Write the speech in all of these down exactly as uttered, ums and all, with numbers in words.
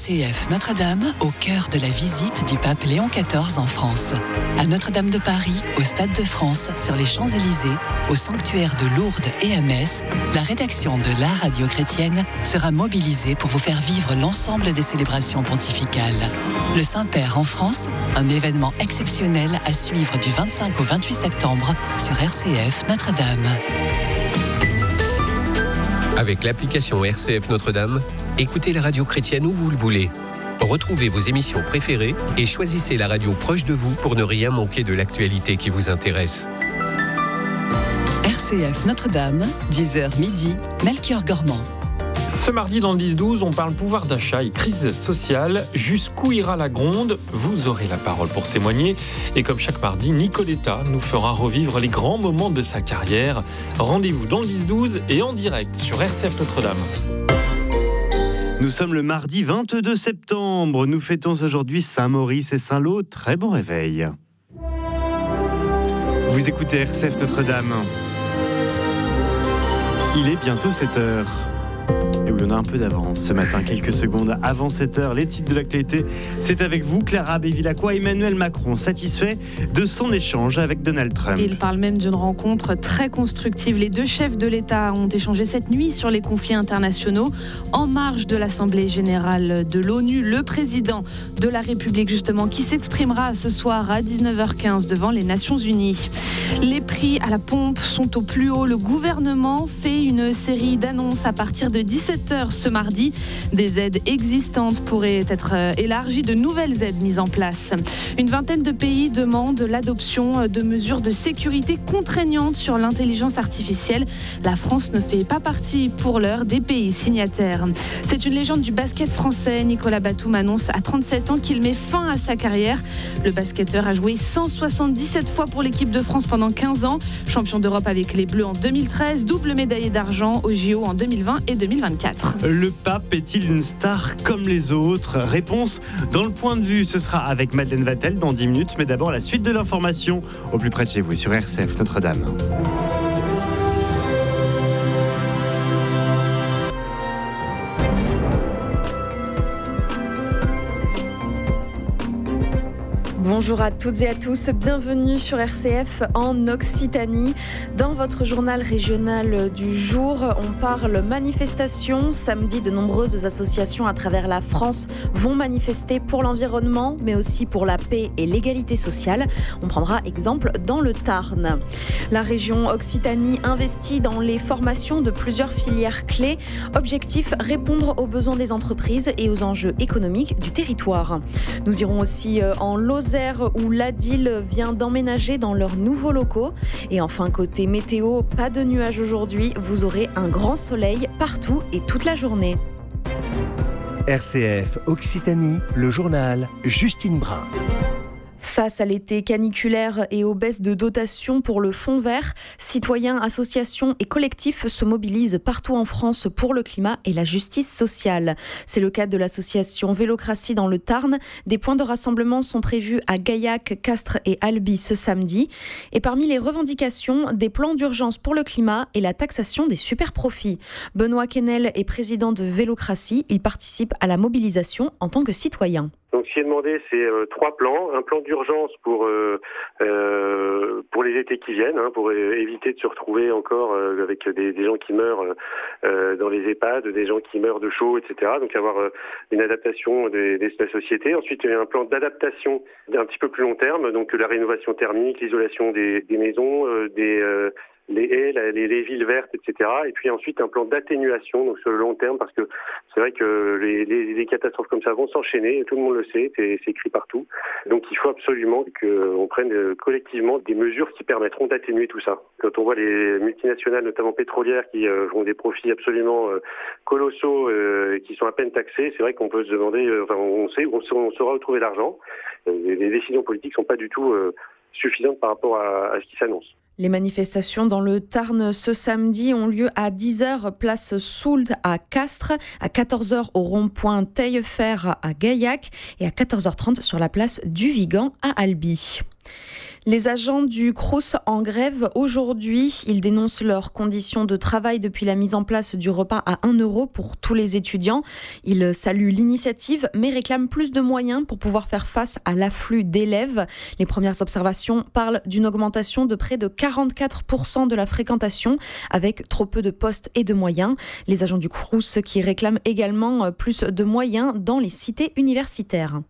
C F Notre-Dame, au cœur de la visite du pape Léon quatorze en France. À Notre-Dame de Paris, au Stade de France, sur les Champs-Élysées, au sanctuaire de Lourdes et à Metz, la rédaction de la radio chrétienne sera mobilisée pour vous faire vivre l'ensemble des célébrations pontificales. Le Saint-Père en France, un événement exceptionnel à suivre du vingt-cinq au vingt-huit septembre sur R C F Notre-Dame. Avec l'application R C F Notre-Dame, écoutez la radio chrétienne où vous le voulez. Retrouvez vos émissions préférées et choisissez la radio proche de vous pour ne rien manquer de l'actualité qui vous intéresse. R C F Notre-Dame, dix heures midi, Melchior Gormand. Ce mardi dans le dix douze, on parle pouvoir d'achat et crise sociale. Jusqu'où ira la gronde ? Vous aurez la parole pour témoigner. Et comme chaque mardi, Nicoletta nous fera revivre les grands moments de sa carrière. Rendez-vous dans le dix douze et en direct sur R C F Notre-Dame. Nous sommes le mardi vingt-deux septembre. Nous fêtons aujourd'hui Saint-Maurice et Saint-Lô. Très bon réveil. Vous écoutez R C F Notre-Dame. Il est bientôt sept heures. Et oui, on a un peu d'avance ce matin, quelques secondes avant sept heures. Les titres de l'actualité, c'est avec vous, Clara Bévilacqua. Emmanuel Macron, satisfait de son échange avec Donald Trump. Il parle même d'une rencontre très constructive. Les deux chefs de l'État ont échangé cette nuit sur les conflits internationaux. En marge de l'Assemblée générale de l'ONU, le président de la République, justement, qui s'exprimera ce soir à dix-neuf heures quinze devant les Nations Unies. Les prix à la pompe sont au plus haut. Le gouvernement fait une série d'annonces à partir de dix-sept heures ce mardi. Des aides existantes pourraient être élargies, de nouvelles aides mises en place. Une vingtaine de pays demandent l'adoption de mesures de sécurité contraignantes sur l'intelligence artificielle. La France ne fait pas partie pour l'heure des pays signataires. C'est une légende du basket français. Nicolas Batum annonce à trente-sept ans qu'il met fin à sa carrière. Le basketteur a joué cent soixante-dix-sept fois pour l'équipe de France pendant quinze ans. Champion d'Europe avec les Bleus en deux mille treize, double médaillé d'argent aux J O en deux mille vingt et deux mille vingt-quatre. Le pape est-il une star comme les autres ? Réponse dans le point de vue. Ce sera avec Madeleine Vatel dans dix minutes. Mais d'abord, la suite de l'information au plus près de chez vous sur R C F Notre-Dame. Bonjour à toutes et à tous, bienvenue sur R C F en Occitanie. Dans votre journal régional du jour, on parle manifestation. Samedi, de nombreuses associations à travers la France vont manifester pour l'environnement, mais aussi pour la paix et l'égalité sociale. On prendra exemple dans le Tarn. La région Occitanie investit dans les formations de plusieurs filières clés. Objectif, répondre aux besoins des entreprises et aux enjeux économiques du territoire. Nous irons aussi en Lozère, où l'A D I L vient d'emménager dans leurs nouveaux locaux. Et enfin, côté météo, pas de nuages aujourd'hui. Vous aurez un grand soleil partout et toute la journée. R C F Occitanie, le journal Justine Brun. Face à l'été caniculaire et aux baisses de dotation pour le Fonds vert, citoyens, associations et collectifs se mobilisent partout en France pour le climat et la justice sociale. C'est le cas de l'association Vélocratie dans le Tarn. Des points de rassemblement sont prévus à Gaillac, Castres et Albi ce samedi. Et parmi les revendications, des plans d'urgence pour le climat et la taxation des superprofits. Benoît Quesnel est président de Vélocratie. Il participe à la mobilisation en tant que citoyen. Donc, ce qui est demandé, c'est euh, trois plans. Un plan d'urgence pour euh, euh, pour les étés qui viennent, hein, pour euh, éviter de se retrouver encore euh, avec des, des gens qui meurent euh, dans les EHPAD, des gens qui meurent de chaud, et cetera. Donc, avoir euh, une adaptation des, des, de la société. Ensuite, il y a un plan d'adaptation d'un petit peu plus long terme, donc la rénovation thermique, l'isolation des, des maisons, euh, des euh, les haies, les, les villes vertes, et cetera. Et puis ensuite un plan d'atténuation, donc sur le long terme, parce que c'est vrai que les, les, les catastrophes comme ça vont s'enchaîner, tout le monde le sait, c'est, c'est écrit partout. Donc il faut absolument qu'on prenne collectivement des mesures qui permettront d'atténuer tout ça. Quand on voit les multinationales, notamment pétrolières, qui euh, font des profits absolument euh, colossaux, euh, qui sont à peine taxés, c'est vrai qu'on peut se demander, euh, enfin on sait, on, on saura où trouver l'argent. Euh, les, les décisions politiques sont pas du tout euh, suffisantes par rapport à, à ce qui s'annonce. Les manifestations dans le Tarn ce samedi ont lieu à dix heures, place Soult à Castres, à quatorze heures au rond-point Taillefer à Gaillac et à quatorze heures trente sur la place du Vigan à Albi. Les agents du Crous en grève aujourd'hui. Ils dénoncent leurs conditions de travail depuis la mise en place du repas à un euro pour tous les étudiants. Ils saluent l'initiative mais réclament plus de moyens pour pouvoir faire face à l'afflux d'élèves. Les premières observations parlent d'une augmentation de près de quarante-quatre pour cent de la fréquentation avec trop peu de postes et de moyens. Les agents du Crous qui réclament également plus de moyens dans les cités universitaires.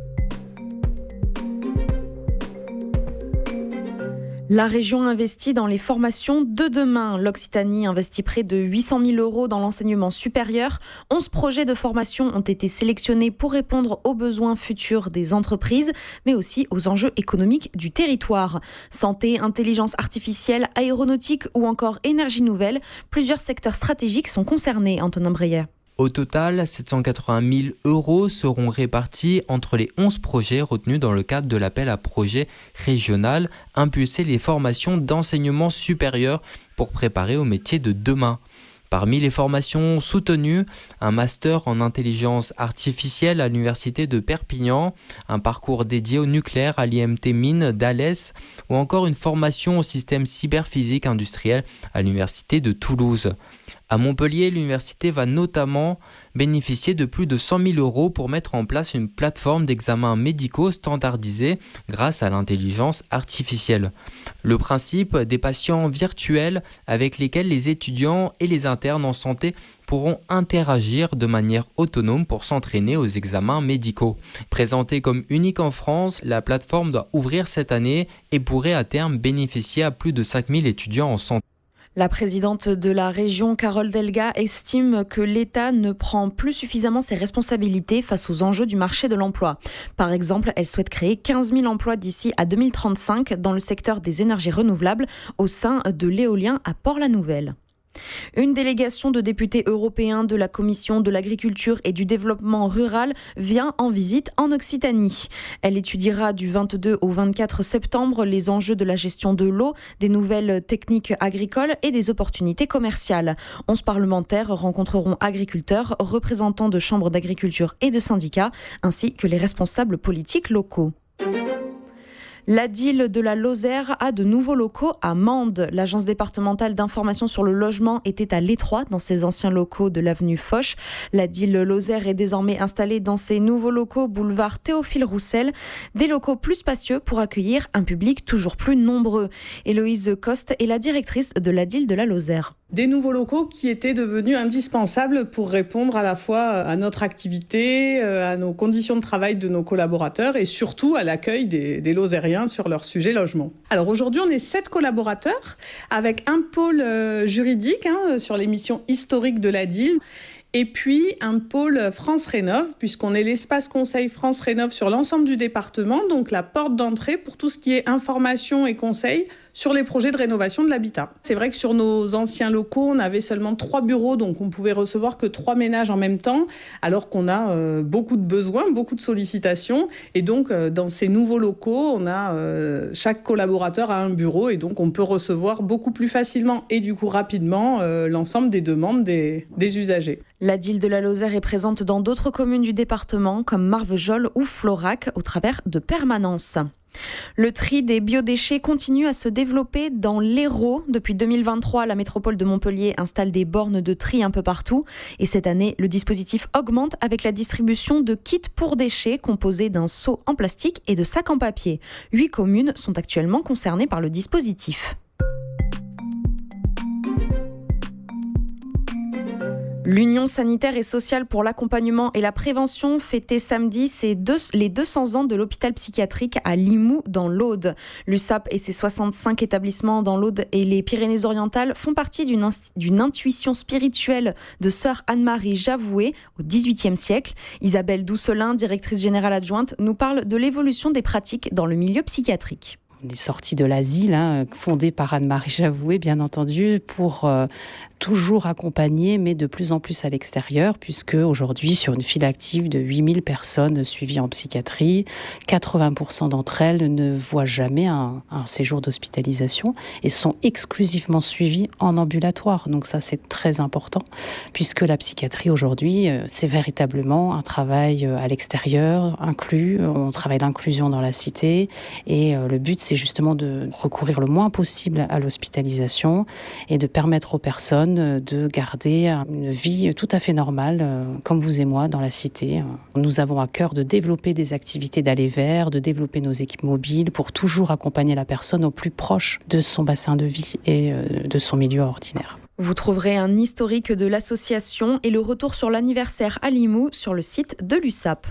La région investit dans les formations de demain. L'Occitanie investit près de huit cent mille euros dans l'enseignement supérieur. onze projets de formation ont été sélectionnés pour répondre aux besoins futurs des entreprises, mais aussi aux enjeux économiques du territoire. Santé, intelligence artificielle, aéronautique ou encore énergie nouvelle, plusieurs secteurs stratégiques sont concernés, Antonin Breillet. Au total, sept cent quatre-vingt mille euros seront répartis entre les onze projets retenus dans le cadre de l'appel à projet régional Impulser les formations d'enseignement supérieur pour préparer au métier de demain. Parmi les formations soutenues, un master en intelligence artificielle à l'université de Perpignan, un parcours dédié au nucléaire à l'I M T Mines d'Alès ou encore une formation au système cyberphysique industriel à l'université de Toulouse. À Montpellier, l'université va notamment bénéficier de plus de cent mille euros pour mettre en place une plateforme d'examens médicaux standardisée grâce à l'intelligence artificielle. Le principe des patients virtuels avec lesquels les étudiants et les internes en santé pourront interagir de manière autonome pour s'entraîner aux examens médicaux. Présentée comme unique en France, la plateforme doit ouvrir cette année et pourrait à terme bénéficier à plus de cinq mille étudiants en santé. La présidente de la région, Carole Delga, estime que l'État ne prend plus suffisamment ses responsabilités face aux enjeux du marché de l'emploi. Par exemple, elle souhaite créer quinze mille emplois d'ici à deux mille trente-cinq dans le secteur des énergies renouvelables au sein de l'éolien à Port-la-Nouvelle. Une délégation de députés européens de la Commission de l'agriculture et du développement rural vient en visite en Occitanie. Elle étudiera du vingt-deux au vingt-quatre septembre les enjeux de la gestion de l'eau, des nouvelles techniques agricoles et des opportunités commerciales. onze parlementaires rencontreront agriculteurs, représentants de chambres d'agriculture et de syndicats, ainsi que les responsables politiques locaux. La D I L de la Lozère a de nouveaux locaux à Mende. L'agence départementale d'information sur le logement était à l'étroit dans ses anciens locaux de l'avenue Foch. La D I L Lozère est désormais installée dans ses nouveaux locaux boulevard Théophile Roussel. Des locaux plus spacieux pour accueillir un public toujours plus nombreux. Héloïse Coste est la directrice de la D I L de la Lozère. Des nouveaux locaux qui étaient devenus indispensables pour répondre à la fois à notre activité, à nos conditions de travail de nos collaborateurs et surtout à l'accueil des, des Lozériens sur leur sujet logement. Alors aujourd'hui, on est sept collaborateurs avec un pôle juridique hein, sur les missions historiques de la D I L. Et puis un pôle France Rénov, puisqu'on est l'espace conseil France Rénov sur l'ensemble du département, donc la porte d'entrée pour tout ce qui est information et conseil sur les projets de rénovation de l'habitat. C'est vrai que sur nos anciens locaux, on avait seulement trois bureaux, donc on pouvait recevoir que trois ménages en même temps, alors qu'on a euh, beaucoup de besoins, beaucoup de sollicitations. Et donc, euh, dans ces nouveaux locaux, on a euh, chaque collaborateur a un bureau, et donc on peut recevoir beaucoup plus facilement et du coup rapidement euh, l'ensemble des demandes des, des usagers. La D I L de la Lozère est présente dans d'autres communes du département, comme Marvejols ou Florac, au travers de permanences. Le tri des biodéchets continue à se développer dans l'Hérault. Depuis deux mille vingt-trois, la métropole de Montpellier installe des bornes de tri un peu partout. Et cette année, le dispositif augmente avec la distribution de kits pour déchets composés d'un seau en plastique et de sacs en papier. Huit communes sont actuellement concernées par le dispositif. L'Union sanitaire et sociale pour l'accompagnement et la prévention fêtait samedi ses deux, les deux cents ans de l'hôpital psychiatrique à Limoux dans l'Aude. L'U S A P et ses soixante-cinq établissements dans l'Aude et les Pyrénées-Orientales font partie d'une, inst- d'une intuition spirituelle de sœur Anne-Marie Javoué au dix-huitième siècle. Isabelle Doucelin, directrice générale adjointe, nous parle de l'évolution des pratiques dans le milieu psychiatrique. On est sorti de l'asile, hein, fondé par Anne-Marie Javoué, bien entendu, pour euh, toujours accompagner, mais de plus en plus à l'extérieur, puisque aujourd'hui, sur une file active de huit mille personnes suivies en psychiatrie, quatre-vingts pour cent d'entre elles ne voient jamais un, un séjour d'hospitalisation et sont exclusivement suivies en ambulatoire. Donc ça, c'est très important, puisque la psychiatrie aujourd'hui, euh, c'est véritablement un travail à l'extérieur, inclus. On travaille l'inclusion dans la cité, et euh, le but, c'est justement de recourir le moins possible à l'hospitalisation et de permettre aux personnes de garder une vie tout à fait normale, comme vous et moi, dans la cité. Nous avons à cœur de développer des activités d'aller vers, de développer nos équipes mobiles pour toujours accompagner la personne au plus proche de son bassin de vie et de son milieu ordinaire. Vous trouverez un historique de l'association et le retour sur l'anniversaire à Limoux sur le site de l'U S A P.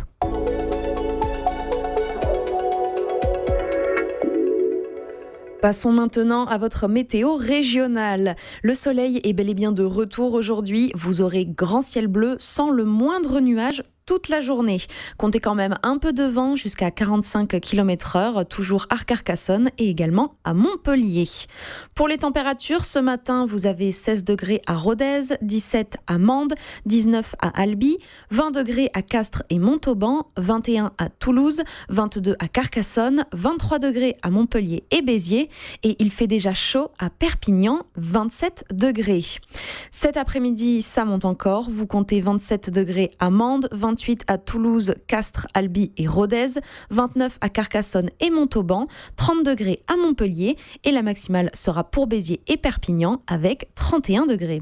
Passons maintenant à votre météo régionale. Le soleil est bel et bien de retour aujourd'hui. Vous aurez grand ciel bleu sans le moindre nuage toute la journée. Comptez quand même un peu de vent jusqu'à quarante-cinq kilomètres heure, toujours à Carcassonne et également à Montpellier. Pour les températures, ce matin, vous avez seize degrés à Rodez, dix-sept à Mende, dix-neuf à Albi, vingt degrés à Castres et Montauban, vingt et un à Toulouse, vingt-deux à Carcassonne, vingt-trois degrés à Montpellier et Béziers et il fait déjà chaud à Perpignan, vingt-sept degrés. Cet après-midi, ça monte encore. Vous comptez vingt-sept degrés à Mende, vingt-huit à Toulouse, Castres, Albi et Rodez, vingt-neuf à Carcassonne et Montauban, trente degrés à Montpellier et la maximale sera pour Béziers et Perpignan avec trente et un degrés.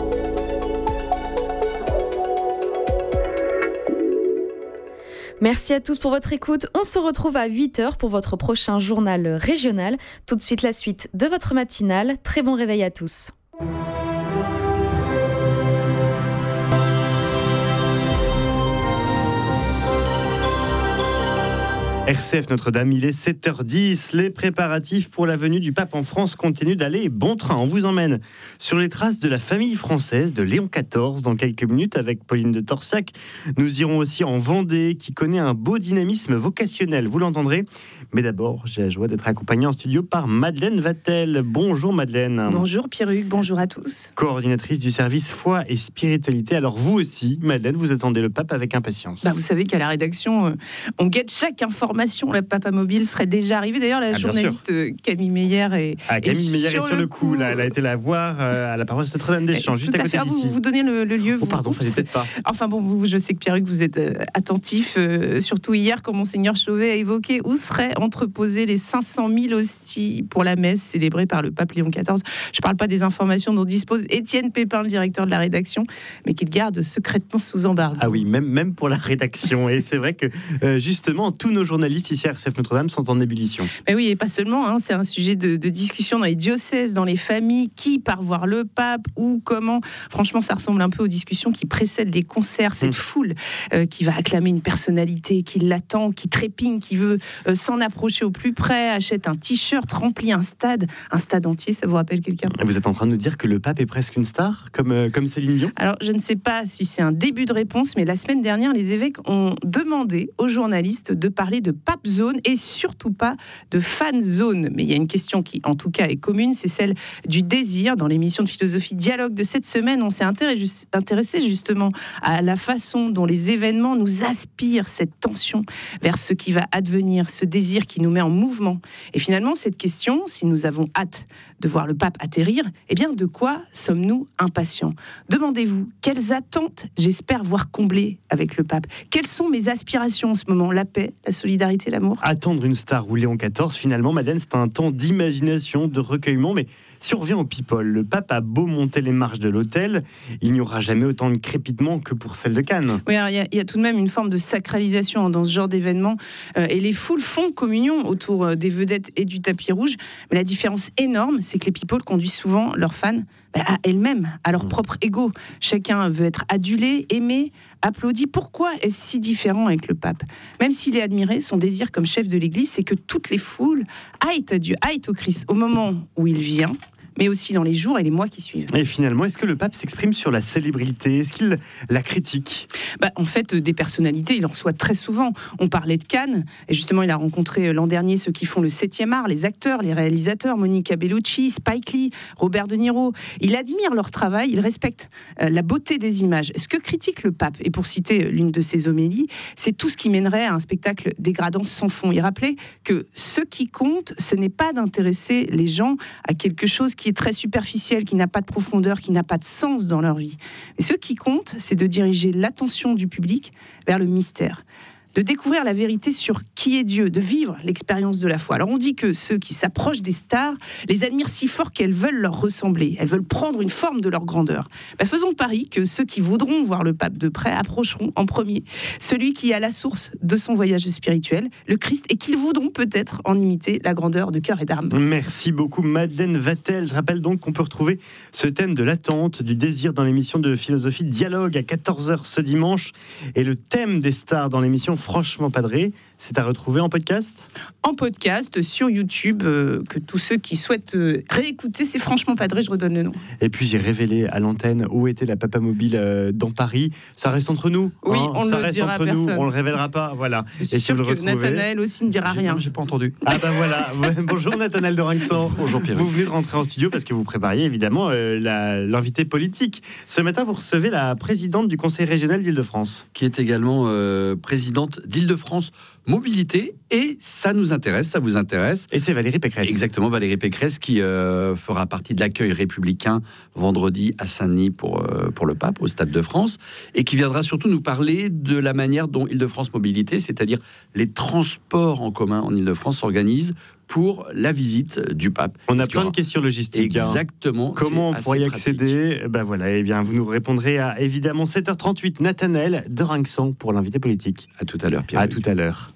Merci à tous pour votre écoute. On se retrouve à huit heures pour votre prochain journal régional. Tout de suite la suite de votre matinale. Très bon réveil à tous. R C F Notre-Dame, il est sept heures dix. Les préparatifs pour la venue du pape en France continuent d'aller bon train. On vous emmène sur les traces de la famille française de Léon quatorze dans quelques minutes avec Pauline de Torsiac. Nous irons aussi en Vendée qui connaît un beau dynamisme vocationnel, vous l'entendrez. Mais d'abord, j'ai la joie d'être accompagnée en studio par Madeleine Vatel. Bonjour Madeleine. Bonjour Pierruc, bonjour à tous. Coordinatrice du service foi et spiritualité. Alors vous aussi, Madeleine, vous attendez le pape avec impatience. Bah, vous savez qu'à la rédaction, euh, on guette chaque information. Le Papa Mobile serait déjà arrivé. D'ailleurs, la ah, journaliste Camille Meyer est, ah, Camille est, Meyer sur, est sur le le coup. coup. Là, elle a été la voir euh, à la paroisse Notre-Dame-des-Champs, juste à côté fait. d'ici. Vous, vous donnez le, le lieu. Oh, pardon, vous, fallait peut-être pas. Enfin bon, vous, je sais que Pierruc, vous êtes euh, attentif, euh, surtout hier, quand Monseigneur Chauvet a évoqué où seraient entreposées les cinq cent mille hosties pour la messe célébrée par le pape Léon quatorze. Je ne parle pas des informations dont dispose Étienne Pépin, le directeur de la rédaction, mais qu'il garde secrètement sous embargo. Ah oui, même, même pour la rédaction. Et c'est vrai que euh, justement, tous nos journalistes ici à R C F Notre-Dame sont en ébullition. Mais oui, et pas seulement, hein, c'est un sujet de, de discussion dans les diocèses, dans les familles, qui part voir le pape, ou comment. Franchement, ça ressemble un peu aux discussions qui précèdent les concerts, cette mmh. foule euh, qui va acclamer une personnalité, qui l'attend, qui trépigne, qui veut euh, s'en approcher au plus près, achète un t-shirt, remplit un stade, un stade entier, ça vous rappelle quelqu'un ? Vous êtes en train de nous dire que le pape est presque une star, comme, euh, comme Céline Dion ? Alors, je ne sais pas si c'est un début de réponse, mais la semaine dernière, les évêques ont demandé aux journalistes de parler de pape zone et surtout pas de fan zone. Mais il y a une question qui, en tout cas, est commune, c'est celle du désir. Dans l'émission de Philosophie Dialogue de cette semaine, on s'est intéressé justement à la façon dont les événements nous aspirent cette tension vers ce qui va advenir, ce désir qui nous met en mouvement. Et finalement, cette question, si nous avons hâte de voir le pape atterrir, eh bien, de quoi sommes-nous impatients ? Demandez-vous, quelles attentes j'espère voir comblées avec le pape ? Quelles sont mes aspirations en ce moment ? La paix, la solidarité, l'amour ? Attendre une star ou Léon quatorze, finalement, Madeleine, c'est un temps d'imagination, de recueillement, mais si on revient au people, le pape a beau monter les marches de l'hôtel, il n'y aura jamais autant de crépitement que pour celle de Cannes. Oui, alors il y, y a tout de même une forme de sacralisation dans ce genre d'événement, euh, et les foules font communion autour euh, des vedettes et du tapis rouge, mais la différence énorme, c'est que les people conduisent souvent leurs fans bah, à elles-mêmes, à leur mmh. propre ego. Chacun veut être adulé, aimé, applaudi. Pourquoi est-ce si différent avec le pape ? Même s'il est admiré, son désir comme chef de l'Église, c'est que toutes les foules aillent à Dieu, aillent au Christ au moment où il vient, mais aussi dans les jours et les mois qui suivent. Et finalement, est-ce que le pape s'exprime sur la célébrité ? Est-ce qu'il la critique ? bah, En fait, des personnalités, il en reçoit très souvent. On parlait de Cannes, et justement, il a rencontré l'an dernier ceux qui font le septième art, les acteurs, les réalisateurs, Monica Bellucci, Spike Lee, Robert De Niro. Il admire leur travail, il respecte euh, la beauté des images. Ce que critique le pape, et pour citer l'une de ses homélies, c'est tout ce qui mènerait à un spectacle dégradant sans fond. Il rappelait que ce qui compte, ce n'est pas d'intéresser les gens à quelque chose qui est très superficiel, qui n'a pas de profondeur, qui n'a pas de sens dans leur vie. Et ce qui compte, c'est de diriger l'attention du public vers le mystère. de découvrir la vérité sur qui est Dieu, de vivre l'expérience de la foi. Alors on dit que ceux qui s'approchent des stars les admirent si fort qu'elles veulent leur ressembler, elles veulent prendre une forme de leur grandeur. Ben, faisons le pari que ceux qui voudront voir le pape de près approcheront en premier celui qui est à la source de son voyage spirituel, le Christ, et qu'ils voudront peut-être en imiter la grandeur de cœur et d'âme. Merci beaucoup Madeleine Vatel. Je rappelle donc qu'on peut retrouver ce thème de l'attente, du désir dans l'émission de Philosophie Dialogue à quatorze heures ce dimanche, et le thème des stars dans l'émission Franchement Padré, c'est à retrouver en podcast En podcast sur YouTube, euh, que tous ceux qui souhaitent euh, réécouter, c'est Franchement Padré, je redonne le nom. Et puis j'ai révélé à l'antenne où était la Papa Mobile euh, dans Paris. Ça reste entre nous. Oui, hein, on ça ne le reste dira entre à nous, personne. on le révélera pas. Voilà. Je suis Et si sûr vous le que retrouvez, Nathanaël aussi ne dira rien. J'ai pas entendu. Ah ben voilà. Bonjour Nathanaël de Rinxan. Bonjour Pierre. Vous venez de rentrer en studio parce que vous prépariez évidemment euh, la, l'invité politique. Ce matin, vous recevez la présidente du Conseil régional d'Île-de-France, Qui est également euh, présidente d'Île-de-France Mobilité. Et ça nous intéresse, ça vous intéresse. Et c'est Valérie Pécresse. Exactement, Valérie Pécresse qui euh, fera partie de l'accueil républicain vendredi à Saint-Denis pour, euh, pour le pape, au Stade de France, et qui viendra surtout nous parler de la manière dont Île-de-France Mobilité, c'est-à-dire les transports en commun en Île-de-France, s'organisent pour la visite du pape. On a Parce plein qu'il y de questions logistiques. aura- Exactement. Hein. Comment on c'est pourrait y assez pratique. accéder? Ben voilà, eh bien, vous nous répondrez à évidemment sept heures trente-huit. Nathanaël de Rinxan pour l'invité politique. À tout à l'heure, Pierre. À tout à l'heure.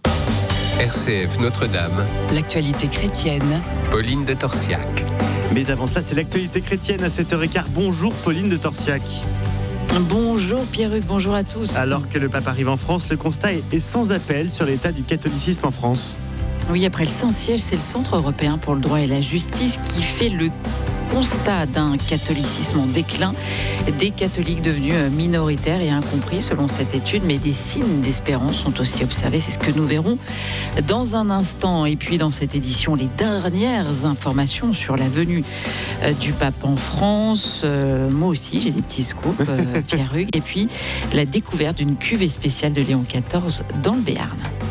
R C F Notre-Dame, L'actualité chrétienne, Pauline de Torsiac. Mais avant cela, c'est l'actualité chrétienne à sept heures quinze. Bonjour Pauline de Torsiac. Bonjour Pierruc, bonjour à tous. Alors que le pape arrive en France, le constat est sans appel sur l'état du catholicisme en France. Oui, après le Saint-Siège, c'est le Centre européen pour le droit et la justice qui fait le constat d'un catholicisme en déclin, des catholiques devenus minoritaires et incompris selon cette étude, mais des signes d'espérance sont aussi observés. C'est ce que nous verrons dans un instant. Et puis dans cette édition, les dernières informations sur la venue du pape en France. Euh, moi aussi, j'ai des petits scoops, euh, Pierre-Hugues. Et puis la découverte d'une cuvée spéciale de Léon quatorze dans le Béarn.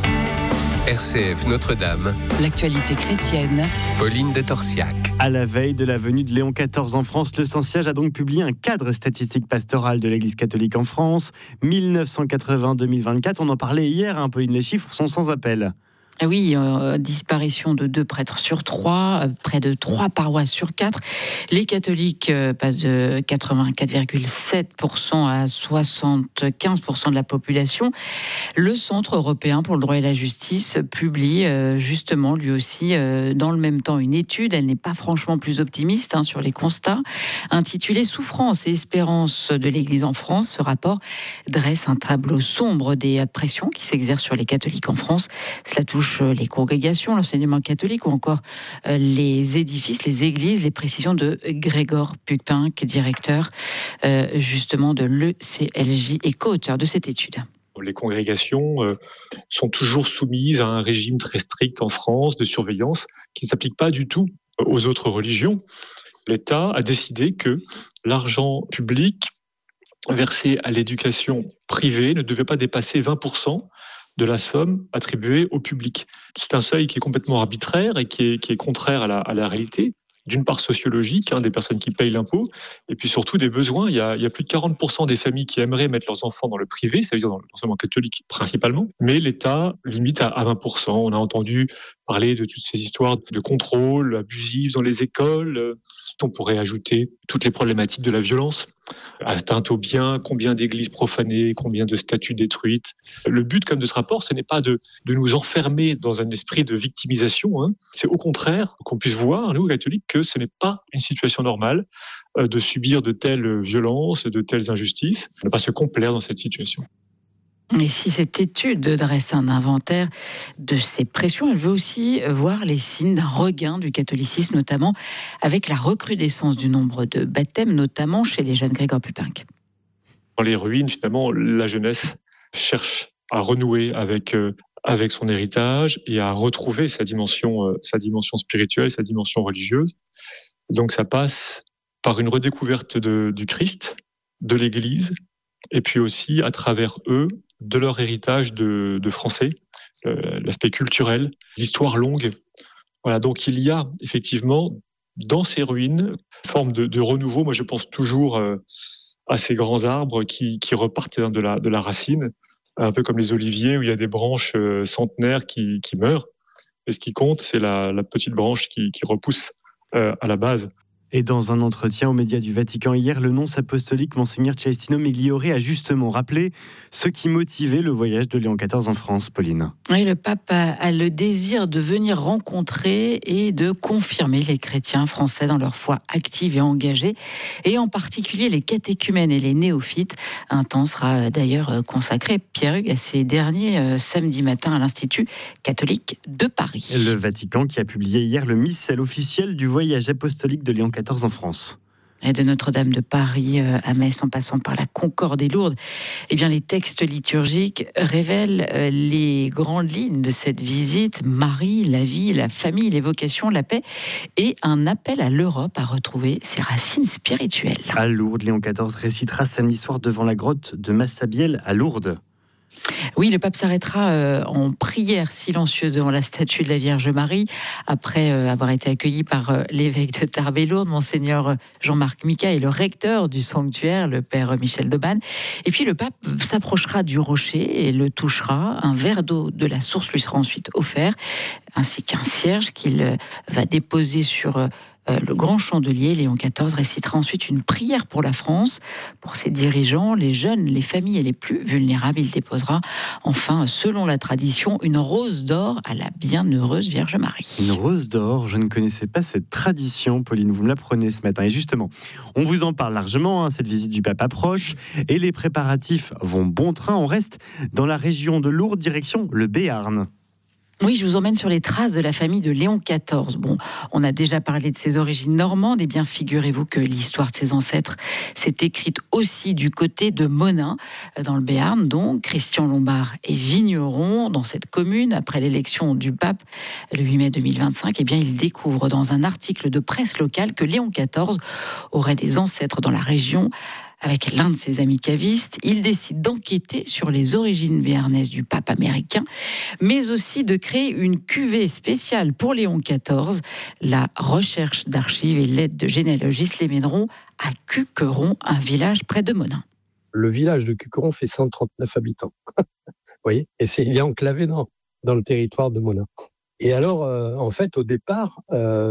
R C F Notre-Dame, l'actualité chrétienne, Pauline de Torsiac. À la veille de la venue de Léon quatorze en France, le Saint-Siège a donc publié un cadre statistique pastoral de l'Église catholique en France, mille neuf cent quatre-vingts à deux mille vingt-quatre. On en parlait hier, hein, Pauline, les chiffres sont sans appel. Oui, euh, disparition de deux prêtres sur trois, euh, près de trois paroisses sur quatre. Les catholiques euh, passent de quatre-vingt-quatre virgule sept pour cent à soixante-quinze pour cent de la population. Le Centre européen pour le droit et la justice publie euh, justement lui aussi euh, dans le même temps une étude. Elle n'est pas franchement plus optimiste hein, sur les constats. Intitulée « Souffrance et espérance de l'Église en France », ce rapport dresse un tableau sombre des pressions qui s'exercent sur les catholiques en France. Cela touche les congrégations, l'enseignement catholique ou encore les édifices, les églises, les précisions de Grégor Pupin, qui est directeur euh, justement de l'E C L J et co-auteur de cette étude. Les congrégations euh, sont toujours soumises à un régime très strict en France de surveillance qui ne s'applique pas du tout aux autres religions. L'État a décidé que l'argent public versé à l'éducation privée ne devait pas dépasser vingt pour cent de la somme attribuée au public. C'est un seuil qui est complètement arbitraire et qui est, qui est contraire à la, à la réalité. D'une part sociologique, hein, des personnes qui payent l'impôt, et puis surtout des besoins. Il y, a, il y a plus de quarante pour cent des familles qui aimeraient mettre leurs enfants dans le privé, ça veut dire dans l'enseignement catholique principalement, mais l'État limite à, à vingt pour cent. On a entendu parler de toutes ces histoires de contrôle abusif dans les écoles. On pourrait ajouter toutes les problématiques de la violence, atteinte aux biens, combien d'églises profanées, combien de statues détruites. Le but comme de ce rapport, ce n'est pas de, de nous enfermer dans un esprit de victimisation, hein. C'est au contraire qu'on puisse voir, nous, catholiques, que ce n'est pas une situation normale euh, de subir de telles violences, de telles injustices. On ne pas se complaire dans cette situation. Et si cette étude dresse un inventaire de ces pressions, elle veut aussi voir les signes d'un regain du catholicisme, notamment avec la recrudescence du nombre de baptêmes, notamment chez les jeunes. Grégor Pupin. Dans les ruines, finalement, la jeunesse cherche à renouer avec, euh, avec son héritage et à retrouver sa dimension, euh, sa dimension spirituelle, sa dimension religieuse. Donc ça passe par une redécouverte de, du Christ, de l'Église, et puis aussi à travers eux, de leur héritage de, de français, euh, l'aspect culturel, l'histoire longue. Voilà, donc il y a effectivement dans ces ruines une forme de, de renouveau. Moi, je pense toujours euh, à ces grands arbres qui, qui repartent de la, de la racine. un peu comme les oliviers où il y a des branches euh, centenaires qui, qui meurent. Et ce qui compte, c'est la, la petite branche qui, qui repousse euh, à la base. Et dans un entretien aux médias du Vatican hier, le nonce apostolique Monseigneur Celestino Migliore a justement rappelé ce qui motivait le voyage de Léon quatorze en France, Pauline. Oui, le pape a, a le désir de venir rencontrer et de confirmer les chrétiens français dans leur foi active et engagée, et en particulier les catéchumènes et les néophytes. Un temps sera d'ailleurs consacré, Pierre-Hugues, à ces derniers euh, samedi matin à l'Institut catholique de Paris. Le Vatican qui a publié hier le missel officiel du voyage apostolique de Léon quatorze en France. Et de Notre-Dame de Paris à Metz, en passant par la Concorde et Lourdes, eh bien, les textes liturgiques révèlent les grandes lignes de cette visite. Marie, la vie, la famille, l'évocation, la paix et un appel à l'Europe à retrouver ses racines spirituelles. À Lourdes, Léon quatorze récitera samedi soir devant la grotte de Massabielle à Lourdes. Oui, le pape s'arrêtera euh, en prière silencieuse devant la statue de la Vierge Marie, après euh, avoir été accueilli par euh, l'évêque de Tarbes et Lourdes, Monseigneur Jean-Marc Mica, et le recteur du sanctuaire, le père Michel Debanne. Et puis le pape s'approchera du rocher et le touchera. Un verre d'eau de la source lui sera ensuite offert, ainsi qu'un cierge qu'il euh, va déposer sur euh, le grand chandelier. Léon quatorze récitera ensuite une prière pour la France, pour ses dirigeants, les jeunes, les familles et les plus vulnérables. Il déposera enfin, selon la tradition, une rose d'or à la bienheureuse Vierge Marie. Une rose d'or, je ne connaissais pas cette tradition, Pauline, vous me l'apprenez ce matin. Et justement, on vous en parle largement, hein, cette visite du pape approche et les préparatifs vont bon train. On reste dans la région de Lourdes, direction le Béarn. Oui, je vous emmène sur les traces de la famille de Léon quatorze. Bon, on a déjà parlé de ses origines normandes, et bien figurez-vous que l'histoire de ses ancêtres s'est écrite aussi du côté de Monin, dans le Béarn. Donc, Christian Lombard est vigneron dans cette commune. Après l'élection du pape, le huit mai deux mille vingt-cinq, eh bien, il découvre dans un article de presse locale que Léon quatorze aurait des ancêtres dans la région. Avec l'un de ses amis cavistes, il décide d'enquêter sur les origines béarnaises du pape américain, mais aussi de créer une cuvée spéciale pour Léon quatorze. La recherche d'archives et l'aide de généalogistes les mèneront à Cuqueron, un village près de Monin. Le village de Cuqueron fait cent trente-neuf habitants. Vous voyez, et c'est, il est enclavé dans, dans le territoire de Monin. Et alors, euh, en fait, au départ, euh,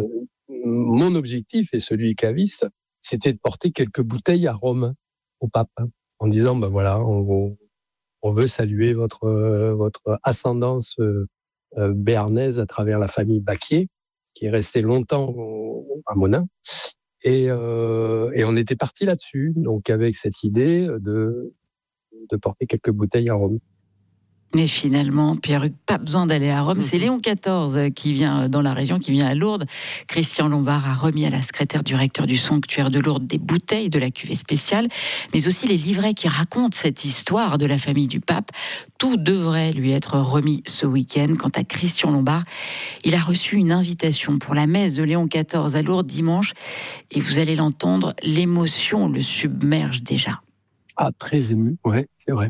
mon objectif et celui du caviste, c'était de porter quelques bouteilles à Rome au pape, hein, en disant, ben voilà, on, on veut saluer votre, euh, votre ascendance euh, euh, béarnaise à travers la famille Baquier, qui est restée longtemps au, à Monin. Et, euh, et on était parti là-dessus, donc avec cette idée de, de porter quelques bouteilles à Rome. Mais finalement, Pierre-Hugues, pas besoin d'aller à Rome. C'est Léon quatorze qui vient dans la région, qui vient à Lourdes. Christian Lombard a remis à la secrétaire du recteur du sanctuaire de Lourdes des bouteilles de la cuvée spéciale, mais aussi les livrets qui racontent cette histoire de la famille du pape. Tout devrait lui être remis ce week-end. Quant à Christian Lombard, il a reçu une invitation pour la messe de Léon quatorze à Lourdes dimanche. Et vous allez l'entendre, l'émotion le submerge déjà. Ah, très ému, ouais, c'est vrai.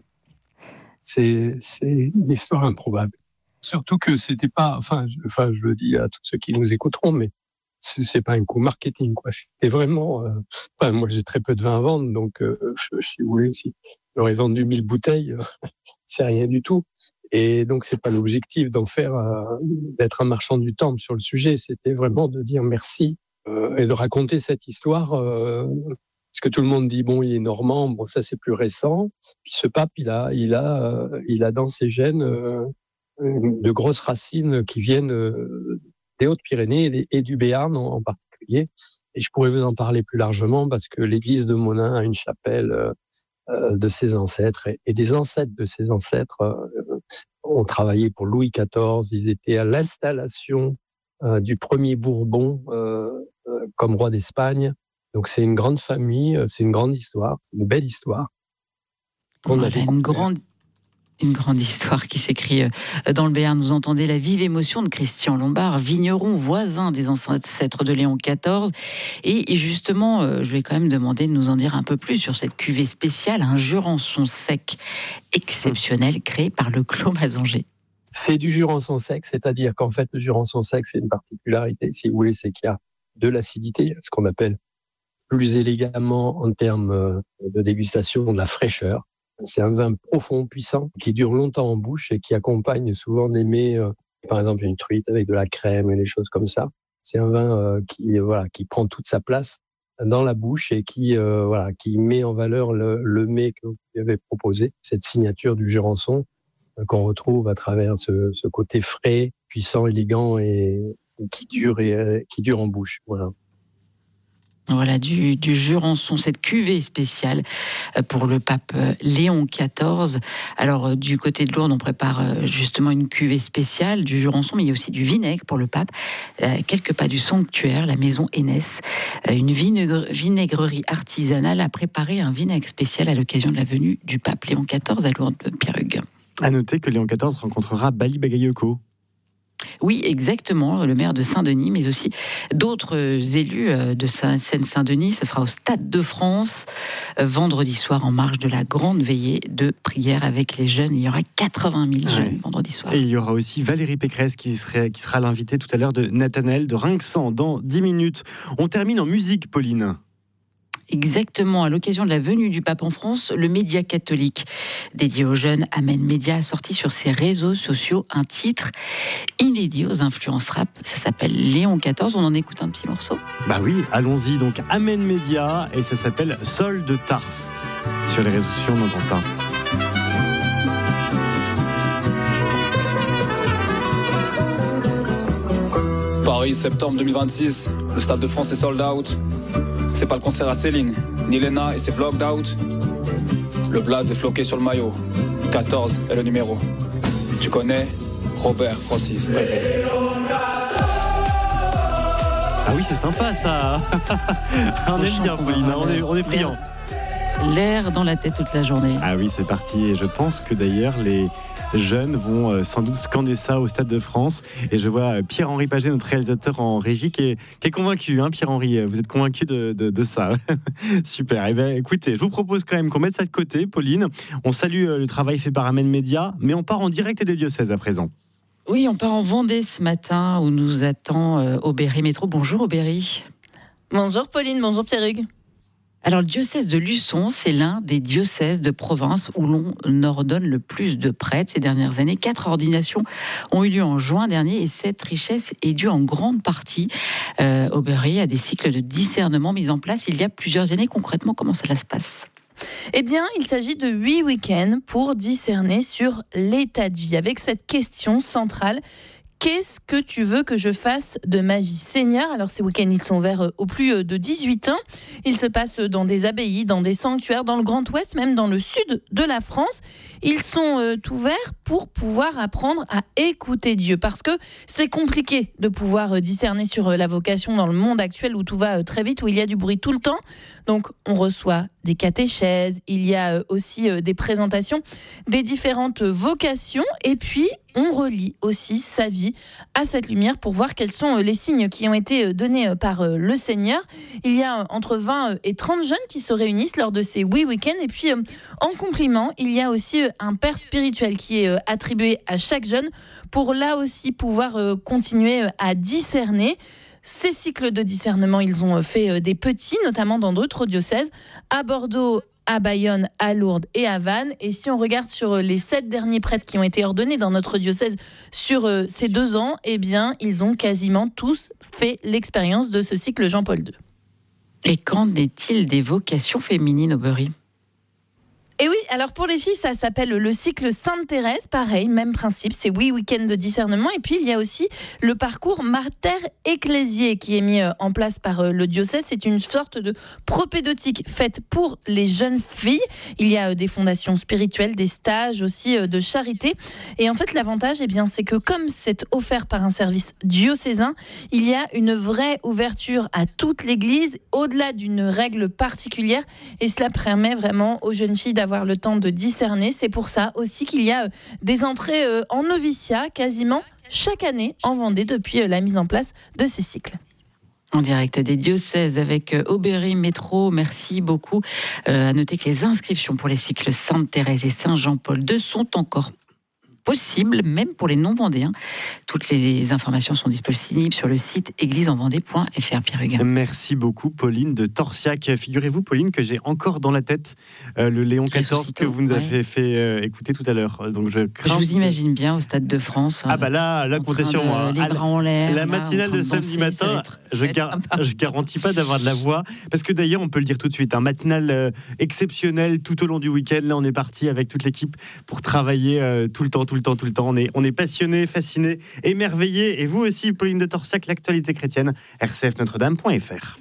C'est, c'est une histoire improbable. Surtout que c'était pas, enfin, je, enfin, je le dis à tous ceux qui nous écouteront, mais c'est, c'est pas un coup marketing, quoi. C'était vraiment, euh, enfin, moi, j'ai très peu de vin à vendre, donc, euh, je, si vous voulez, si j'aurais vendu mille bouteilles, euh, c'est rien du tout. Et donc, c'est pas l'objectif d'en faire, euh, d'être un marchand du temple sur le sujet. C'était vraiment de dire merci, euh, et de raconter cette histoire, euh, parce que tout le monde dit, bon, il est normand, bon, ça c'est plus récent. Puis ce pape, il a, il a, euh, il a dans ses gènes euh, de grosses racines qui viennent euh, des Hautes-Pyrénées et, et du Béarn en, en particulier. Et je pourrais vous en parler plus largement parce que l'église de Monin a une chapelle euh, de ses ancêtres et, et des ancêtres de ses ancêtres euh, ont travaillé pour Louis quatorze. Ils étaient à l'installation euh, du premier Bourbon euh, euh, comme roi d'Espagne. Donc c'est une grande famille, c'est une grande histoire, une belle histoire. Voilà, une grande, une grande histoire qui s'écrit dans le Béarn. Vous entendez la vive émotion de Christian Lombard, vigneron, voisin des ancêtres de Léon quatorze. Et justement, je vais quand même demander de nous en dire un peu plus sur cette cuvée spéciale, un jurançon sec exceptionnel créé par le Clos Mazanger. C'est du jurançon sec, c'est-à-dire qu'en fait, le jurançon sec, c'est une particularité, si vous voulez, c'est qu'il y a de l'acidité, ce qu'on appelle plus élégamment en termes de dégustation, de la fraîcheur. C'est un vin profond, puissant, qui dure longtemps en bouche et qui accompagne souvent des mets, euh, par exemple une truite avec de la crème et des choses comme ça. C'est un vin euh, qui, voilà, qui prend toute sa place dans la bouche et qui, euh, voilà, qui met en valeur le, le mets que vous avez proposé, cette signature du Jurançon euh, qu'on retrouve à travers ce, ce côté frais, puissant, élégant et, et qui dure et euh, qui dure en bouche. Voilà. Voilà, du, du Jurançon, cette cuvée spéciale pour le pape Léon quatorze. Alors, du côté de Lourdes, on prépare justement une cuvée spéciale du Jurançon, mais il y a aussi du vinaigre pour le pape. Euh, quelques pas du sanctuaire, la maison Hénès, une vinaigre, vinaigrerie artisanale a préparé un vinaigre spécial à l'occasion de la venue du pape Léon quatorze à Lourdes, Pierre Hugues. À noter que Léon quatorze rencontrera Bali Bagayoko. Oui, exactement, le maire de Saint-Denis, mais aussi d'autres élus de Seine-Saint-Denis. Ce sera au Stade de France, vendredi soir, en marge de la grande veillée de prière avec les jeunes. Il y aura quatre-vingt mille jeunes ouais. vendredi soir. Et il y aura aussi Valérie Pécresse qui, serait, qui sera l'invitée tout à l'heure de Nathanaël de Rinxan dans dix minutes. On termine en musique, Pauline. Exactement, à l'occasion de la venue du pape en France, le média catholique dédié aux jeunes, Amen Média, a sorti sur ses réseaux sociaux un titre inédit aux influences rap. Ça s'appelle Léon quatorze, on en écoute un petit morceau ? Bah oui, allons-y, donc Amen Média, et ça s'appelle Sol de Tarse. Sur les réseaux sociaux, on entend ça. Paris, septembre deux mille vingt-six, le Stade de France est sold out. C'est pas le concert à Céline, ni Lena et ses vlogged out. Le blaze est floqué sur le maillot, quatorze est le numéro. Tu connais Robert Francis Prévost. Ah oui, c'est sympa ça. On aime bien, Pauline, on est, on est friand. L'air dans la tête toute la journée. Ah oui, c'est parti. Et je pense que d'ailleurs, les jeunes vont sans doute scander ça au Stade de France. Et je vois Pierre-Henri Paget, notre réalisateur en régie, qui est, qui est convaincu. Hein, Pierre-Henri, vous êtes convaincu de, de, de ça. Super. Eh bien, écoutez, je vous propose quand même qu'on mette ça de côté, Pauline. On salue le travail fait par Amen Média, mais on part en direct des diocèses à présent. Oui, on part en Vendée ce matin où nous attend euh, Aubéry Métro. Bonjour Aubéry. Bonjour Pauline, bonjour Pierre Hugues. Alors, le diocèse de Luçon, c'est l'un des diocèses de province où l'on ordonne le plus de prêtres ces dernières années. Quatre ordinations ont eu lieu en juin dernier et cette richesse est due en grande partie, euh, Aubéry, à des cycles de discernement mis en place il y a plusieurs années. Concrètement, comment ça se passe ? Eh bien, il s'agit de huit week-ends pour discerner sur l'état de vie, avec cette question centrale. Qu'est-ce que tu veux que je fasse de ma vie, Seigneur ? Alors ces week-ends, ils sont ouverts aux plus de dix-huit ans. Ils se passent dans des abbayes, dans des sanctuaires, dans le Grand Ouest, même dans le sud de la France. Ils sont euh, ouverts pour pouvoir apprendre à écouter Dieu. Parce que c'est compliqué de pouvoir discerner sur la vocation dans le monde actuel où tout va très vite, où il y a du bruit tout le temps. Donc on reçoit des catéchèses, il y a aussi des présentations des différentes vocations. Et puis on relie aussi sa vie à cette lumière pour voir quels sont les signes qui ont été donnés par le Seigneur. Il y a entre vingt et trente jeunes qui se réunissent lors de ces huit week-ends. Et puis, en complément, il y a aussi un père spirituel qui est attribué à chaque jeune pour là aussi pouvoir continuer à discerner. Ces cycles de discernement, ils ont fait des petits, notamment dans d'autres diocèses, à Bordeaux, à Bayonne, à Lourdes et à Vannes. Et si on regarde sur les sept derniers prêtres qui ont été ordonnés dans notre diocèse sur ces deux ans, eh bien, ils ont quasiment tous fait l'expérience de ce cycle Jean-Paul deux. Et qu'en est-il des vocations féminines, Aubéry ? Et oui, alors pour les filles, ça s'appelle le cycle Sainte-Thérèse, pareil, même principe, c'est huit week-ends de discernement. Et puis il y a aussi le parcours Mater Ecclesiae qui est mis en place par le diocèse. C'est une sorte de propédeutique faite pour les jeunes filles. Il y a des fondations spirituelles, des stages aussi de charité. Et en fait, l'avantage, eh bien, c'est que comme c'est offert par un service diocésain, il y a une vraie ouverture à toute l'Église, au-delà d'une règle particulière. Et cela permet vraiment aux jeunes filles d'avoir le temps de discerner. C'est pour ça aussi qu'il y a des entrées en noviciat quasiment chaque année en Vendée depuis la mise en place de ces cycles. En direct des diocèses avec Aubéry Métro, merci beaucoup. Euh, à noter que les inscriptions pour les cycles Sainte-Thérèse et Saint-Jean-Paul deux sont encore possible, même pour les non-vendéens. Toutes les informations sont disponibles sur le site église en vendée point f r. Pierre Hugues. Merci beaucoup, Pauline de Torsiac. Figurez-vous, Pauline, que j'ai encore dans la tête euh, le Léon quatorze que vous nous avez ouais. fait euh, écouter tout à l'heure. Donc je, je vous imagine bien au Stade de France. Ah bah là, là comptez sur moi. Les bras en l'air. La matinale de, de samedi danser, matin, être, je, gar- je garantis pas d'avoir de la voix. Parce que d'ailleurs, on peut le dire tout de suite, un matinale euh, exceptionnel tout au long du week-end. Là, on est parti avec toute l'équipe pour travailler euh, tout le temps, tout le temps, tout le temps. On est, on est passionnés, fascinés, émerveillés. Et vous aussi, Pauline de Torsiac, l'actualité chrétienne, r c f notre dame point f r.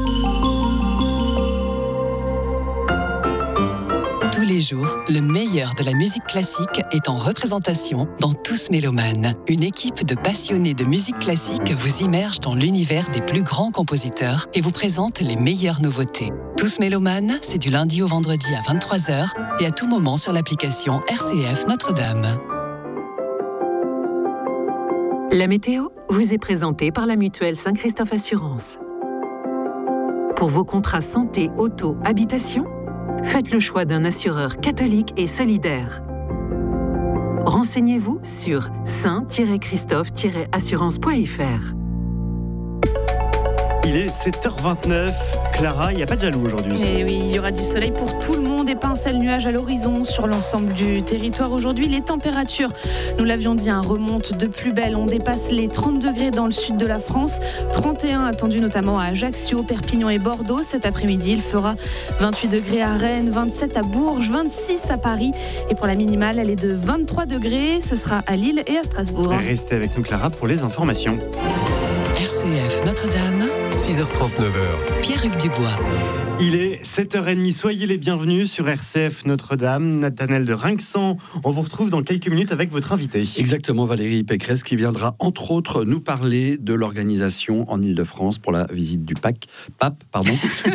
Tous les jours, le meilleur de la musique classique est en représentation dans Tous Mélomanes. Une équipe de passionnés de musique classique vous immerge dans l'univers des plus grands compositeurs et vous présente les meilleures nouveautés. Tous Mélomanes, c'est du lundi au vendredi à vingt-trois heures et à tout moment sur l'application R C F Notre-Dame. La météo vous est présentée par la mutuelle Saint-Christophe Assurance. Pour vos contrats santé, auto, habitation, faites le choix d'un assureur catholique et solidaire. Renseignez-vous sur saint tiret christophe tiret assurance point f r. Il est sept heures vingt-neuf. Clara, il n'y a pas de jaloux aujourd'hui. Et oui, il y aura du soleil pour tout le monde et pas un seul nuage à l'horizon sur l'ensemble du territoire aujourd'hui. Les températures, nous l'avions dit, hein, remontent de plus belle. On dépasse les trente degrés dans le sud de la France. trente et un attendus notamment à Ajaccio, Perpignan et Bordeaux. Cet après-midi, il fera vingt-huit degrés à Rennes, vingt-sept à Bourges, vingt-six à Paris. Et pour la minimale, elle est de vingt-trois degrés. Ce sera à Lille et à Strasbourg. Restez avec nous, Clara, pour les informations. R C F Notre-Dame, six heures trente-neuf. Pierre-Hugues Dubois. Il est sept heures trente, soyez les bienvenus sur R C F Notre-Dame. Nathanaël de Rinxan, on vous retrouve dans quelques minutes avec votre invité. Exactement, Valérie Pécresse qui viendra entre autres nous parler de l'organisation en Ile-de-France pour la visite du pape, pape pardon,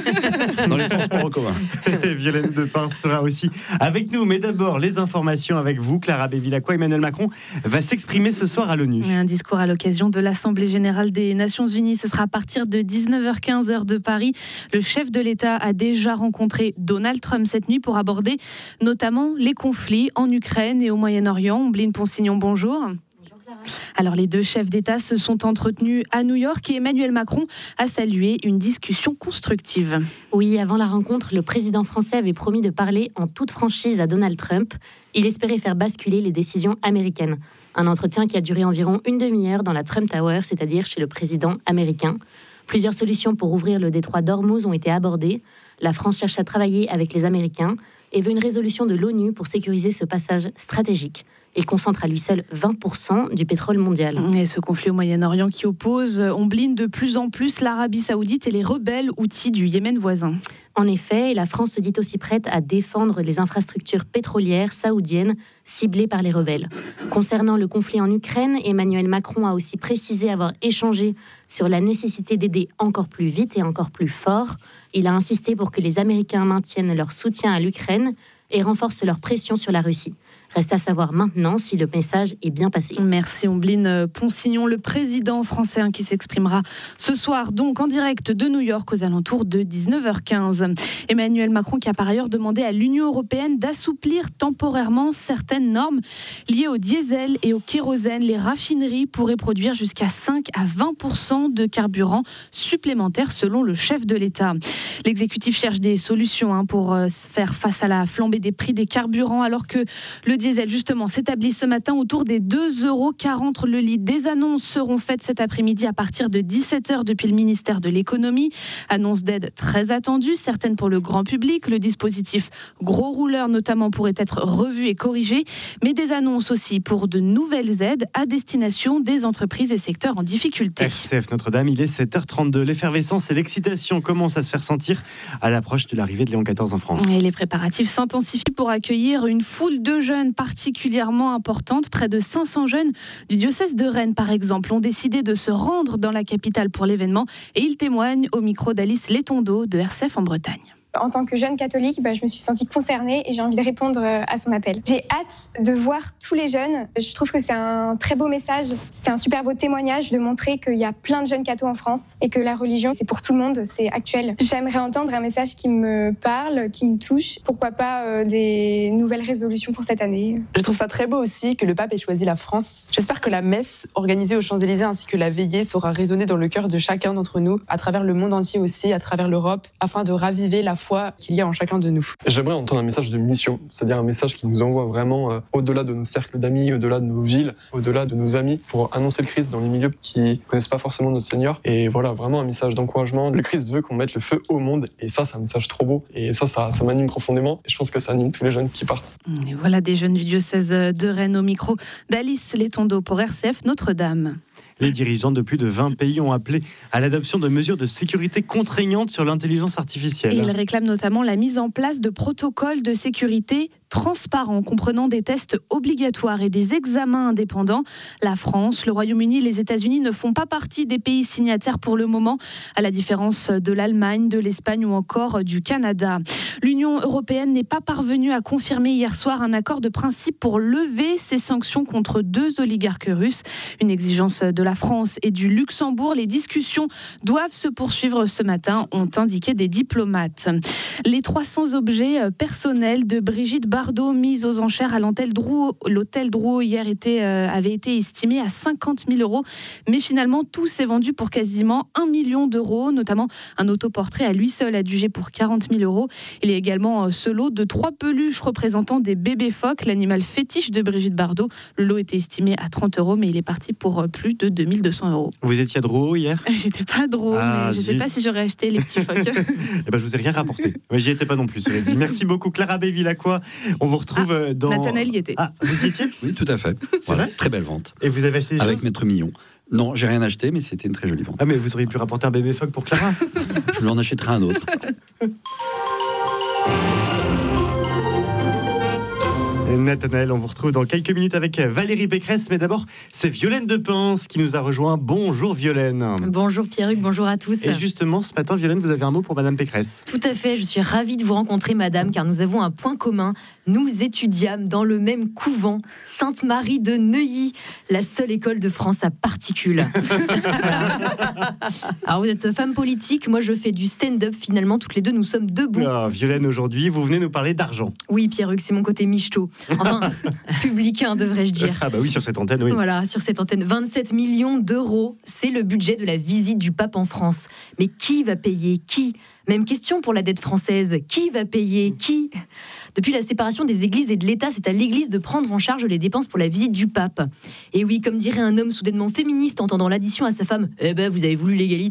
dans les transports en commun. Violaine de Pince sera aussi avec nous, mais d'abord les informations avec vous. Clara Bévilacqua. Emmanuel Macron va s'exprimer ce soir à l'ONU. Un discours à l'occasion de l'Assemblée Générale des Nations Unies, ce sera à partir de dix-neuf heures quinze heure de Paris. Le chef de l'État a déjà rencontré Donald Trump cette nuit pour aborder notamment les conflits en Ukraine et au Moyen-Orient. Ombline Ponsignon, bonjour. Bonjour Clara. Alors les deux chefs d'État se sont entretenus à New York et Emmanuel Macron a salué une discussion constructive. Oui, avant la rencontre, le président français avait promis de parler en toute franchise à Donald Trump. Il espérait faire basculer les décisions américaines. Un entretien qui a duré environ une demi-heure dans la Trump Tower, c'est-à-dire chez le président américain. Plusieurs solutions pour ouvrir le détroit d'Ormuz ont été abordées. La France cherche à travailler avec les Américains et veut une résolution de l'ONU pour sécuriser ce passage stratégique. Il concentre à lui seul vingt pour cent du pétrole mondial. Et ce conflit au Moyen-Orient qui oppose, on blinde de plus en plus l'Arabie Saoudite et les rebelles houthis du Yémen voisin. En effet, la France se dit aussi prête à défendre les infrastructures pétrolières saoudiennes ciblées par les rebelles. Concernant le conflit en Ukraine, Emmanuel Macron a aussi précisé avoir échangé sur la nécessité d'aider encore plus vite et encore plus fort. Il a insisté pour que les Américains maintiennent leur soutien à l'Ukraine et renforcent leur pression sur la Russie. Reste à savoir maintenant si le message est bien passé. Merci Ombline Ponsignon, le président français hein, qui s'exprimera ce soir donc en direct de New York aux alentours de dix-neuf heures quinze. Emmanuel Macron qui a par ailleurs demandé à l'Union européenne d'assouplir temporairement certaines normes liées au diesel et au kérosène. Les raffineries pourraient produire jusqu'à cinq à vingt pour cent de carburant supplémentaire selon le chef de l'État. L'exécutif cherche des solutions hein, pour euh, faire face à la flambée des prix des carburants alors que le diesel, justement, s'établit ce matin autour des deux euros quarante le litre. Des annonces seront faites cet après-midi à partir de dix-sept heures depuis le ministère de l'Économie. Annonces d'aide très attendues, certaines pour le grand public. Le dispositif gros rouleur, notamment, pourrait être revu et corrigé. Mais des annonces aussi pour de nouvelles aides à destination des entreprises et secteurs en difficulté. R C F Notre-Dame, il est sept heures trente-deux. L'effervescence et l'excitation commencent à se faire sentir à l'approche de l'arrivée de Léon quatorze en France. Et les préparatifs s'intensifient pour accueillir une foule de jeunes particulièrement importante. Près de cinq cents jeunes du diocèse de Rennes, par exemple, ont décidé de se rendre dans la capitale pour l'événement et ils témoignent au micro d'Alice Létondo de R C F en Bretagne. En tant que jeune catholique, bah, je me suis sentie concernée et j'ai envie de répondre à son appel. J'ai hâte de voir tous les jeunes. Je trouve que c'est un très beau message. C'est un super beau témoignage de montrer qu'il y a plein de jeunes cathos en France et que la religion, c'est pour tout le monde, c'est actuel. J'aimerais entendre un message qui me parle, qui me touche. Pourquoi pas euh, des nouvelles résolutions pour cette année. Je trouve ça très beau aussi que le pape ait choisi la France. J'espère que la messe organisée aux Champs-Élysées ainsi que la veillée saura résonner dans le cœur de chacun d'entre nous, à travers le monde entier aussi, à travers l'Europe, afin de raviver la foi qu'il y a en chacun de nous. J'aimerais entendre un message de mission, c'est-à-dire un message qui nous envoie vraiment euh, au-delà de nos cercles d'amis, au-delà de nos villes, au-delà de nos amis, pour annoncer le Christ dans les milieux qui ne connaissent pas forcément notre Seigneur. Et voilà, vraiment un message d'encouragement. Le Christ veut qu'on mette le feu au monde, et ça, c'est un message trop beau. Et ça, ça, ça m'anime profondément, et je pense que ça anime tous les jeunes qui partent. Et voilà des jeunes du diocèse de Rennes au micro d'Alice Létondo pour R C F Notre-Dame. Les dirigeants de plus de vingt pays ont appelé à l'adoption de mesures de sécurité contraignantes sur l'intelligence artificielle. Et ils réclament notamment la mise en place de protocoles de sécurité transparents, comprenant des tests obligatoires et des examens indépendants. La France, le Royaume-Uni et les États-Unis ne font pas partie des pays signataires pour le moment, à la différence de l'Allemagne, de l'Espagne ou encore du Canada. L'Union européenne n'est pas parvenue à confirmer hier soir un accord de principe pour lever ces sanctions contre deux oligarques russes. Une exigence de la France et du Luxembourg. Les discussions doivent se poursuivre ce matin, ont indiqué des diplomates. Les trois cents objets personnels de Brigitte Bardot mis aux enchères à l'hôtel Drouot, l'hôtel Drouot hier était, euh, avait été estimé à cinquante mille euros. Mais finalement, tout s'est vendu pour quasiment un million d'euros, notamment un autoportrait à lui seul adjugé pour quarante mille euros. Il y a également euh, ce lot de trois peluches représentant des bébés phoques, l'animal fétiche de Brigitte Bardot. Le lot était estimé à trente euros, mais il est parti pour euh, plus de deux mille deux cents euros. Vous étiez à Drouot hier ? J'étais pas à Drouot, ah, mais je ne sais pas si j'aurais acheté les petits phoques. Eh ben, je vous ai rien rapporté. Mais j'y étais pas non plus, cela dit. Merci beaucoup, Clara Bevilacqua. On vous retrouve ah, dans... Nathanaël y était. Ah, vous y étiez ? Oui, tout à fait. Voilà, très belle vente. Et vous avez acheté des Avec choses ? Maître Millon. Non, j'ai rien acheté, mais c'était une très jolie vente. Ah, mais vous auriez pu rapporter un bébé phoque pour Clara ? Je lui en achèterai un autre. Nathanaël, on vous retrouve dans quelques minutes avec Valérie Pécresse, mais d'abord, c'est Violaine Depens qui nous a rejoint. Bonjour Violaine. Bonjour Pierruc, bonjour à tous. Et justement, ce matin, Violaine, vous avez un mot pour Madame Pécresse. Tout à fait, je suis ravie de vous rencontrer Madame, car nous avons un point commun. Nous étudiâmes dans le même couvent, Sainte-Marie de Neuilly, la seule école de France à particules. Voilà. Alors vous êtes femme politique, moi je fais du stand-up, finalement toutes les deux nous sommes debout. Ah, Violaine, aujourd'hui, vous venez nous parler d'argent. Oui Pierruc, c'est mon côté michto. Enfin, publicain devrais-je dire. Ah bah oui, sur cette antenne, oui. Voilà, sur cette antenne, vingt-sept millions d'euros, c'est le budget de la visite du pape en France. Mais qui va payer ? Qui ? Même question pour la dette française. Qui va payer ? Qui ? Depuis la séparation des églises et de l'État, c'est à l'église de prendre en charge les dépenses pour la visite du pape. Et oui, comme dirait un homme soudainement féministe entendant l'addition à sa femme, « Eh ben, vous avez voulu l'égalité ?»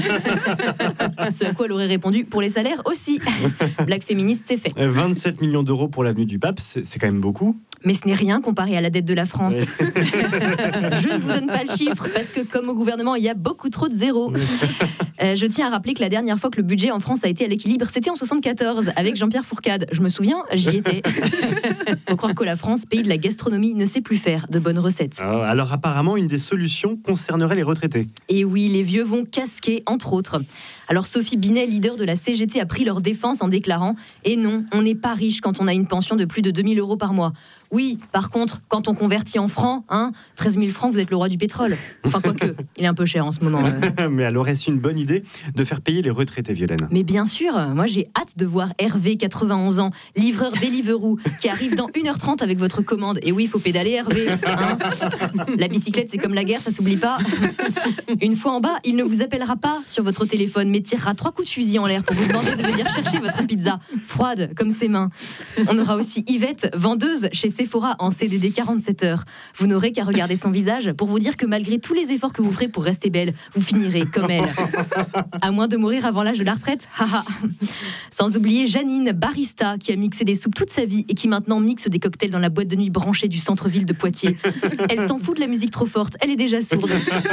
Ce à quoi elle aurait répondu, « Pour les salaires aussi !» Blague féministe, c'est fait. vingt-sept millions d'euros pour l'avenue du pape, c'est, c'est quand même beaucoup. Mais ce n'est rien comparé à la dette de la France. Oui. Je ne vous donne pas le chiffre, parce que comme au gouvernement, il y a beaucoup trop de zéros. Euh, je tiens à rappeler que la dernière fois que le budget en France a été à l'équilibre, c'était en soixante-quatorze, avec Jean-Pierre Fourcade. Je me souviens, j'y étais. Faut croire que la France, pays de la gastronomie, ne sait plus faire de bonnes recettes. Alors, alors apparemment, une des solutions concernerait les retraités. Et oui, les vieux vont casquer, entre autres. Alors Sophie Binet, leader de la C G T, a pris leur défense en déclarant « Et non, on n'est pas riche quand on a une pension de plus de deux mille euros par mois. Oui, par contre, quand on convertit en francs, hein, treize mille francs, vous êtes le roi du pétrole. Enfin, quoique, il est un peu cher en ce moment. Euh. Mais alors, est-ce une bonne idée de faire payer les retraités, Violaine ? Mais bien sûr, moi j'ai hâte de voir Hervé, quatre-vingt-onze ans, livreur Deliveroo, qui arrive dans une heure trente avec votre commande. Et oui, il faut pédaler, Hervé. Hein. La bicyclette, c'est comme la guerre, ça s'oublie pas. Une fois en bas, il ne vous appellera pas sur votre téléphone, mais tirera trois coups de fusil en l'air pour vous demander de venir chercher votre pizza, froide comme ses mains. On aura aussi Yvette, vendeuse chez Sephora en C D D quarante-sept heures. Vous n'aurez qu'à regarder son visage pour vous dire que malgré tous les efforts que vous ferez pour rester belle, vous finirez comme elle. À moins de mourir avant l'âge de la retraite, haha. Sans oublier Janine, barista, qui a mixé des soupes toute sa vie et qui maintenant mixe des cocktails dans la boîte de nuit branchée du centre-ville de Poitiers. Elle s'en fout de la musique trop forte, elle est déjà sourde.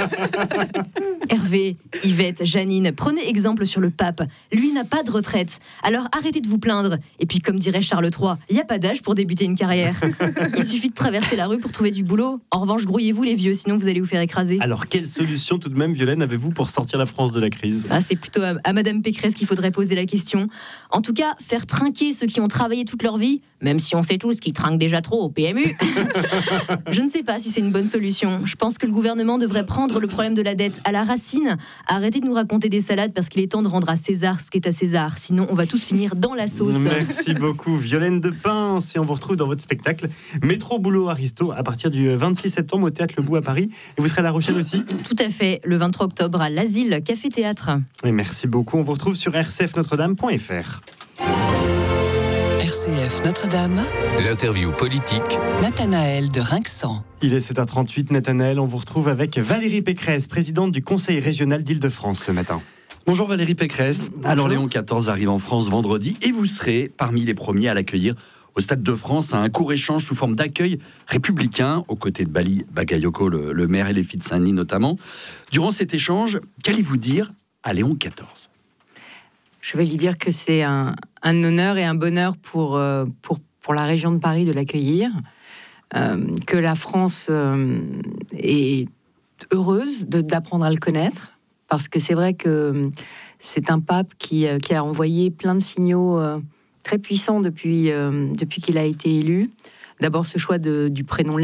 Hervé, Yvette, Janine, prenez exemple sur le pape. Lui n'a pas de retraite. Alors arrêtez de vous plaindre. Et puis comme dirait Charles trois, il n'y a pas d'âge pour débuter une carrière. Il suffit de traverser la rue pour trouver du boulot. En revanche, grouillez-vous les vieux, sinon vous allez vous faire écraser. Alors, quelle solution tout de même, Violaine, avez-vous pour sortir la France de la crise ? Ah, c'est plutôt à, à Madame Pécresse qu'il faudrait poser la question. En tout cas, faire trinquer ceux qui ont travaillé toute leur vie, même si on sait tous qu'ils trinquent déjà trop au P M U. Je ne sais pas si c'est une bonne solution. Je pense que le gouvernement devrait prendre le problème de la dette à la racine. Arrêtez de nous raconter des salades parce qu'il est temps de rendre à César ce qui est à César. Sinon, on va tous finir dans la sauce. Merci beaucoup, Violaine Depince. Et on vous retrouve dans votre spectacle Métro Boulot Aristo à partir du vingt-six septembre au Théâtre Le Bout à Paris. Et vous serez à La Rochelle aussi ? Tout à fait, le vingt-trois octobre à l'Asile Café Théâtre. Et merci beaucoup. On vous retrouve sur r c f notre dame point f r. R C F Notre-Dame, L'interview politique. Nathanaël de Rinxan. Il est sept heures trente-huit, Nathanaël. On vous retrouve avec Valérie Pécresse, présidente du Conseil régional d'Île-de-France ce matin. Bonjour Valérie Pécresse. Bonjour. Alors Léon quatorze arrive en France vendredi et vous serez parmi les premiers à l'accueillir au Stade de France à un court échange sous forme d'accueil républicain aux côtés de Bali Bagayoko, le, le maire et les filles de Saint-Denis notamment. Durant cet échange, qu'allez-vous dire à Léon quatorze ? Je vais lui dire que c'est un, un honneur et un bonheur pour, euh, pour, pour la région de Paris de l'accueillir, euh, que la France euh, est heureuse de, d'apprendre à le connaître, parce que c'est vrai que c'est un pape qui, qui a envoyé plein de signaux euh, très puissants depuis, euh, depuis qu'il a été élu. D'abord ce choix de, du prénom